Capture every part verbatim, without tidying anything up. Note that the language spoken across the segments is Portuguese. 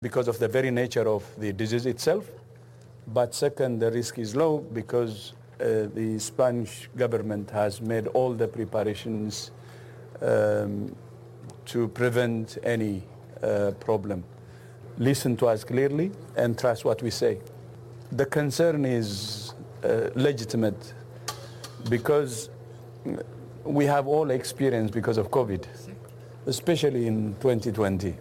because of the very nature of the disease itself. But second, the risk is low because uh, the Spanish government has made all the preparations um, to prevent any uh, problem. Listen to us clearly and trust what we say. The concern is uh, legitimate because we have all experienced because of COVID, especially in twenty twenty.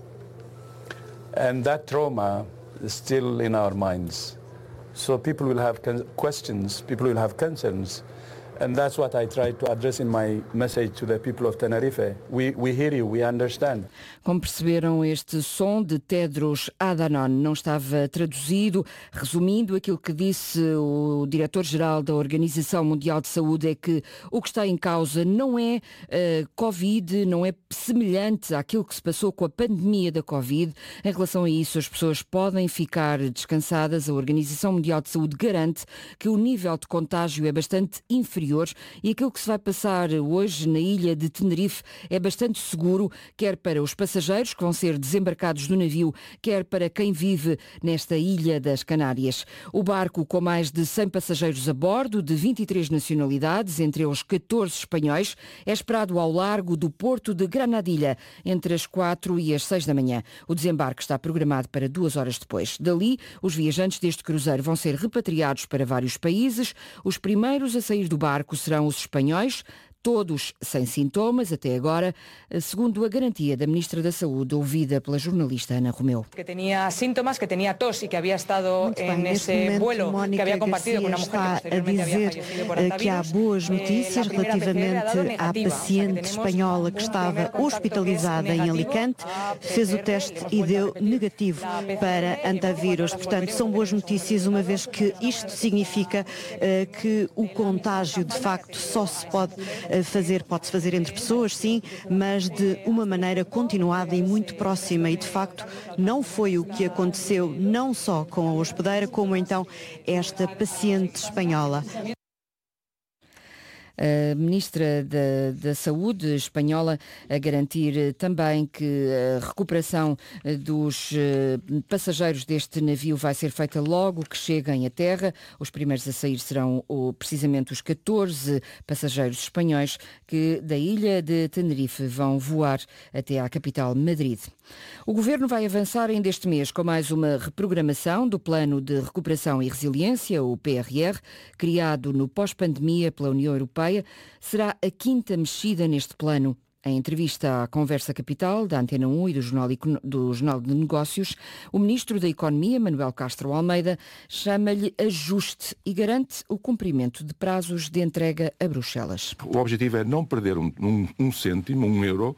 And that trauma is still in our minds. So people will have questions, people will have concerns. And that's what I tried to address in my message to the people of Tenerife. We, we hear you, we understand. Como perceberam, este som de Tedros Adhanom não estava traduzido. Resumindo, aquilo que disse o diretor-geral da Organização Mundial de Saúde é que o que está em causa não é uh, Covid, não é semelhante àquilo que se passou com a pandemia da Covid. Em relação a isso, as pessoas podem ficar descansadas. A Organização Mundial de Saúde garante que o nível de contágio é bastante inferior e aquilo que se vai passar hoje na ilha de Tenerife é bastante seguro, quer para os passageiros que vão ser desembarcados do navio, quer para quem vive nesta ilha das Canárias. O barco, com mais de cem passageiros a bordo, de vinte e três nacionalidades, entre eles catorze espanhóis, é esperado ao largo do porto de Granadilha, entre as quatro e as seis da manhã. O desembarque está programado para duas horas depois. Dali, os viajantes deste cruzeiro vão ser repatriados para vários países. Os primeiros a sair do barco serão os espanhóis, todos sem sintomas até agora, segundo a garantia da Ministra da Saúde, ouvida pela jornalista Ana Romeu. Que tinha sintomas, que tinha tos e que havia estado nesse vuelo que havia compartido com uma mulher que posteriormente havia falecido por Antavirus. Que há boas notícias relativamente à paciente espanhola que estava hospitalizada em Alicante, fez o teste e deu negativo para Antavirus. Portanto, são boas notícias, uma vez que isto significa uh, que o contágio de facto só se pode fazer, pode-se fazer entre pessoas, sim, mas de uma maneira continuada e muito próxima, e de facto não foi o que aconteceu não só com a hospedeira, como então esta paciente espanhola. A Ministra da, da Saúde espanhola a garantir também que a recuperação dos passageiros deste navio vai ser feita logo que cheguem à terra. Os primeiros a sair serão precisamente os catorze passageiros espanhóis que da ilha de Tenerife vão voar até à capital Madrid. O Governo vai avançar ainda este mês com mais uma reprogramação do Plano de Recuperação e Resiliência, o P R R, criado no pós-pandemia pela União Europeia. Será a quinta mexida neste plano. Em entrevista à Conversa Capital, da Antena um e do Jornal, do Jornal de Negócios, o Ministro da Economia, Manuel Castro Almeida, chama-lhe ajuste e garante o cumprimento de prazos de entrega a Bruxelas. O objetivo é não perder um, um, um cêntimo, um euro,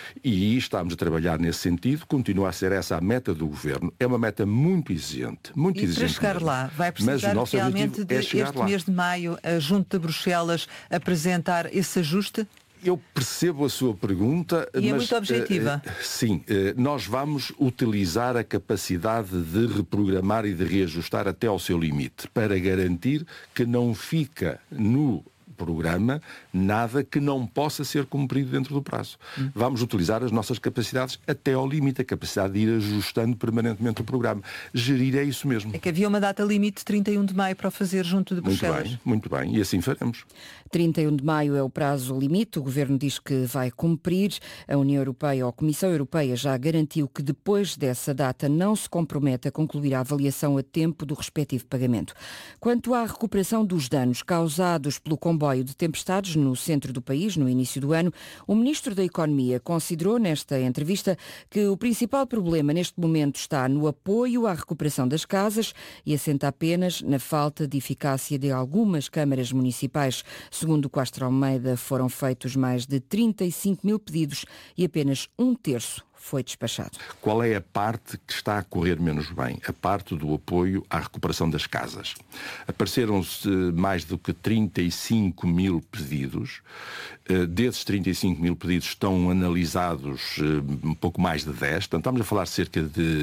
e estamos a trabalhar nesse sentido. Continua a ser essa a meta do Governo. É uma meta muito exigente, muito e exigente. E para chegar mesmo. lá, vai precisar realmente de é este lá. mês de maio, a Junta de Bruxelas apresentar esse ajuste? Eu percebo a sua pergunta, e mas... é muito objetiva. Uh, sim, uh, nós vamos utilizar a capacidade de reprogramar e de reajustar até ao seu limite, para garantir que não fica no programa nada que não possa ser cumprido dentro do prazo. Hum. Vamos utilizar as nossas capacidades até ao limite, a capacidade de ir ajustando permanentemente o programa. Gerir é isso mesmo. É que havia uma data limite de trinta e um de maio para o fazer junto de Bruxelas. Muito bem, muito bem, e assim faremos. trinta e um de maio é o prazo limite, o Governo diz que vai cumprir. A União Europeia ou a Comissão Europeia já garantiu que depois dessa data não se compromete a concluir a avaliação a tempo do respectivo pagamento. Quanto à recuperação dos danos causados pelo comboio de tempestades no centro do país no início do ano, o Ministro da Economia considerou nesta entrevista que o principal problema neste momento está no apoio à recuperação das casas e assenta apenas na falta de eficácia de algumas câmaras municipais. Segundo Castro Almeida, foram feitos mais de trinta e cinco mil pedidos e apenas um terço foi despachado. Qual é a parte que está a correr menos bem? A parte do apoio à recuperação das casas. Apareceram-se mais do que trinta e cinco mil pedidos. Desses trinta e cinco mil pedidos estão analisados um pouco mais de dez. Portanto, estamos a falar cerca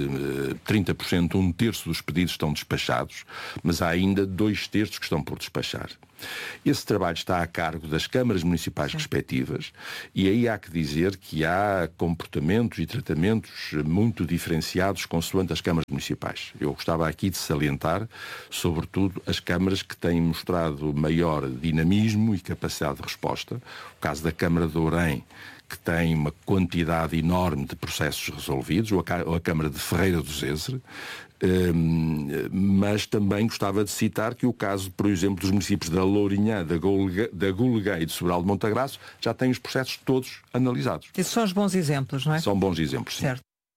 de trinta por cento, um terço dos pedidos estão despachados, mas há ainda dois terços que estão por despachar. Esse trabalho está a cargo das câmaras municipais Sim. respectivas, e aí há que dizer que há comportamentos e tratamentos muito diferenciados consoante as câmaras municipais. Eu gostava aqui de salientar, sobretudo, as câmaras que têm mostrado maior dinamismo e capacidade de resposta. O caso da Câmara de Ourém, que tem uma quantidade enorme de processos resolvidos, ou a Câmara de Ferreira do Zezer, mas também gostava de citar que o caso, por exemplo, dos municípios da Lourinhã, da Gulguei e de Sobral de Montagraço já têm os processos todos analisados. Esses são os bons exemplos, não é? São bons exemplos, sim. Certo.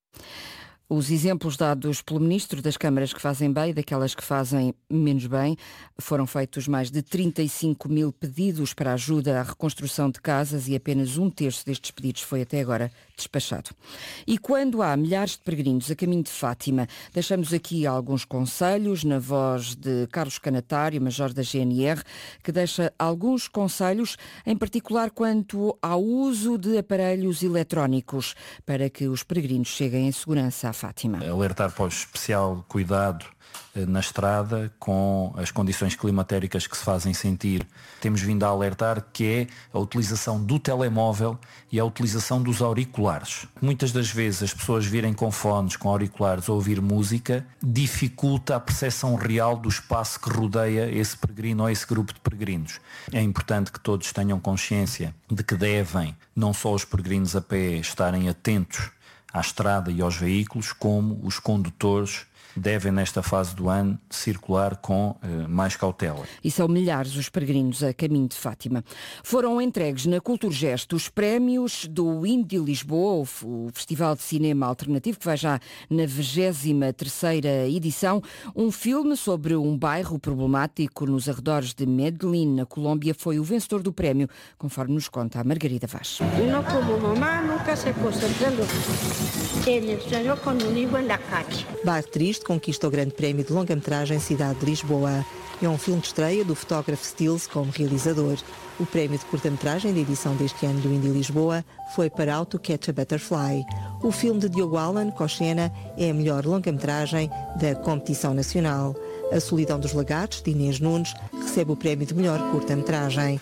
Os exemplos dados pelo Ministro das câmaras que fazem bem e daquelas que fazem menos bem, foram feitos mais de trinta e cinco mil pedidos para ajuda à reconstrução de casas e apenas um terço destes pedidos foi até agora despachado. E quando há milhares de peregrinos a caminho de Fátima, deixamos aqui alguns conselhos na voz de Carlos Canatário, Major da G N R, que deixa alguns conselhos, em particular quanto ao uso de aparelhos eletrónicos, para que os peregrinos cheguem em segurança à Fátima. Alertar para o especial cuidado na estrada com as condições climatéricas que se fazem sentir. Temos vindo a alertar que é a utilização do telemóvel e a utilização dos auriculares. Muitas das vezes as pessoas virem com fones, com auriculares, a ouvir música, dificulta a percepção real do espaço que rodeia esse peregrino ou esse grupo de peregrinos. É importante que todos tenham consciência de que devem, não só os peregrinos a pé, estarem atentos à estrada e aos veículos, como os condutores devem, nesta fase do ano, circular com eh, mais cautela. E são milhares os peregrinos a caminho de Fátima. Foram entregues na Culturgest os prémios do Indie Lisboa, o Festival de Cinema Alternativo, que vai já na vigésima terceira edição. Um filme sobre um bairro problemático nos arredores de Medellín, na Colômbia, foi o vencedor do prémio, conforme nos conta a Margarida Vaz. Uno como mamá nunca se concentrando. Ele estreou com um livro na calle. Bairro Triste conquista o grande prémio de longa-metragem Cidade de Lisboa. É um filme de estreia do fotógrafo Stills como realizador. O prémio de curta-metragem da edição deste ano do Indie Lisboa foi para How to Catch a Butterfly. O filme de Diogo Alan, Cochena, é a melhor longa-metragem da competição nacional. A Solidão dos Lagartos, de Inês Nunes, recebe o prémio de melhor curta-metragem.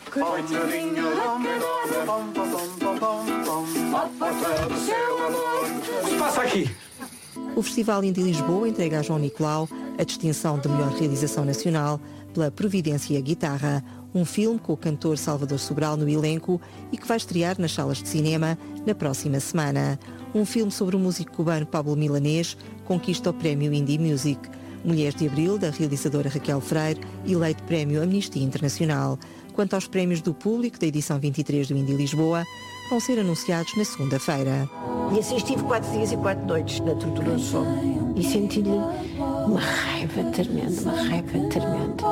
O que passa aqui? O Festival Indie Lisboa entrega a João Nicolau a distinção de melhor realização nacional pela Providência Guitarra, um filme com o cantor Salvador Sobral no elenco e que vai estrear nas salas de cinema na próxima semana. Um filme sobre o músico cubano Pablo Milanês conquista o prémio Indie Music. Mulheres de Abril, da realizadora Raquel Freire, eleito prémio Amnistia Internacional. Quanto aos prémios do público da edição vinte e três do Indie Lisboa, vão ser anunciados na segunda-feira. E assim estive quatro dias e quatro noites na tortura do sono. E senti-lhe uma raiva tremenda, uma raiva tremenda.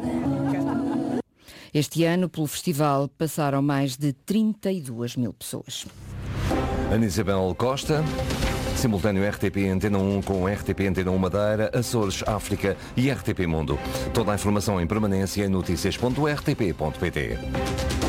Este ano, pelo festival, passaram mais de trinta e duas mil pessoas. Ana Isabel Costa, simultâneo R T P Antena um com R T P Antena um Madeira, Açores, África e R T P Mundo. Toda a informação em permanência em notícias ponto r t p ponto p t.